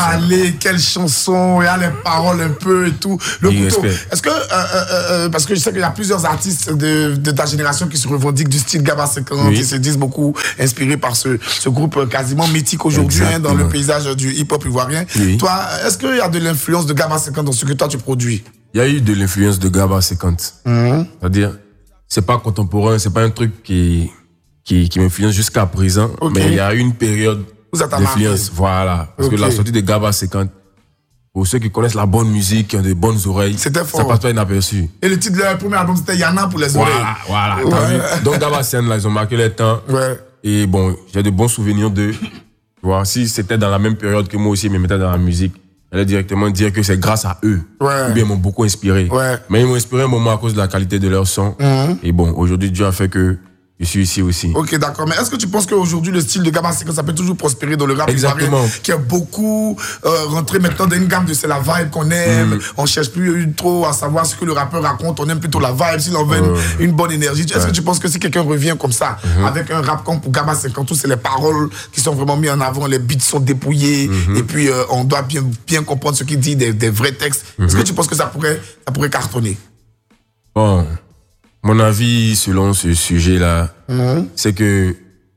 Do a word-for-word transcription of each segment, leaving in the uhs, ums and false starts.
Allez, quelle chanson, il y a les paroles un peu et tout. Le oui, couteau. Respect. Est-ce que, euh, euh, euh, parce que je sais qu'il y a plusieurs artistes de, de ta génération qui se revendiquent du style Gabba cinquante, oui. qui se disent beaucoup inspirés par ce, ce groupe quasiment mythique aujourd'hui hein, dans le paysage du hip-hop ivoirien. Oui. Toi, est-ce qu'il y a de l'influence de Gabba cinquante dans ce que toi tu produis? Il y a eu de l'influence de Gabba cinquante. Mm-hmm. C'est-à-dire, c'est pas contemporain, c'est pas un truc qui, qui, qui m'influence jusqu'à présent, okay. Mais il y a eu une période d'influence. Voilà. Parce okay. que la sortie de Gabba cinquante, pour ceux qui connaissent la bonne musique, qui ont des bonnes oreilles, ça passe pas inaperçu. Et le titre de leur premier album, c'était Yana pour les oreilles. Voilà, voilà. Ouais. Donc Gabba cinquante, là, ils ont marqué les temps. Ouais. Et bon, j'ai de bons souvenirs d'eux. Voilà. Si c'était dans la même période que moi aussi, ils me mettaient dans la musique, j'allais directement dire que c'est grâce à eux. Ouais. Ou bien ils m'ont beaucoup inspiré. Ouais. Mais ils m'ont inspiré un moment à cause de la qualité de leur son. Mm-hmm. Et bon, aujourd'hui, Dieu a fait que je suis ici aussi. Ok, d'accord. Mais est-ce que tu penses qu'aujourd'hui, le style de Gabba cinquante, ça peut toujours prospérer dans le rap ivoirien, qui est beaucoup euh, rentré maintenant dans une gamme de c'est la vibe qu'on aime. Mm. On cherche plus trop à savoir ce que le rappeur raconte. On aime plutôt la vibe, s'il en veut euh, une, une bonne énergie. Est-ce ouais. que tu penses que si quelqu'un revient comme ça, mm-hmm. avec un rap comme pour Gabba cinquante, où c'est les paroles qui sont vraiment mises en avant, les beats sont dépouillés, mm-hmm. et puis euh, on doit bien, bien comprendre ce qu'il dit, des, des vrais textes. Mm-hmm. Est-ce que tu penses que ça pourrait, ça pourrait cartonner? Bon. Mon avis selon ce sujet-là, mmh. c'est que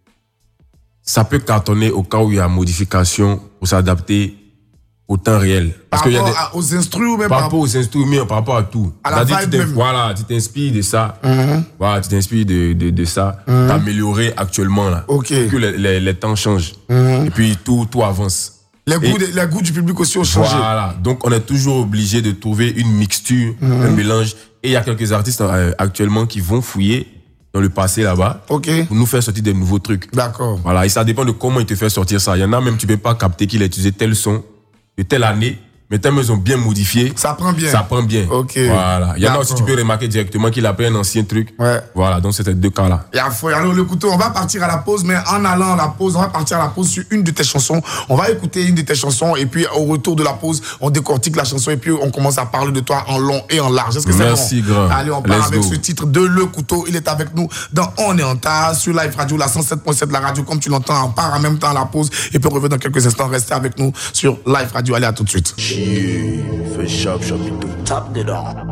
ça peut cartonner au cas où il y a modification pour s'adapter au temps réel. Parce par rapport y a des, à, aux instruments ou même par rapport aux instruments, par rapport à tout. À la vibe tu même. Voilà, tu t'inspires de ça. Mmh. Voilà, tu t'inspires de, de, de ça. Mmh. T'améliorer actuellement là. Ok. Que les, les, les temps changent. Mmh. Et puis tout, tout avance. Les goûts, de, les goûts du public aussi ont changé. Voilà. Donc on est toujours obligé de trouver une mixture, mmh. un mélange. Et il y a quelques artistes euh, actuellement qui vont fouiller dans le passé là-bas okay. pour nous faire sortir des nouveaux trucs. D'accord. Voilà, et ça dépend de comment ils te font sortir ça. Il y en a même, tu ne peux pas capter qu'il a utilisé tel son de telle année, mais tellement ils ont bien modifié. Ça prend bien. Ça prend bien. Ok. Voilà. Il y en a aussi, tu peux remarquer directement qu'il a pris un ancien truc. Ouais. Voilà, donc c'était deux cas-là. Et alors, le couteau, on va partir à la pause, mais en allant à la pause, on va partir à la pause sur une de tes chansons. On va écouter une de tes chansons, et puis au retour de la pause, on décortique la chanson, et puis on commence à parler de toi en long et en large. Est-ce que c'est bon? Merci, grand. Allez, on part avec go. ce titre de Le Couteau. Il est avec nous dans On est en tas, sur Live Radio, la cent sept point sept, la radio, comme tu l'entends, on part en même temps à la pause, et puis on revient dans quelques instants. Restez avec nous sur Live Radio. Allez, à tout de suite. Fais chop, chopito. Tape dedans.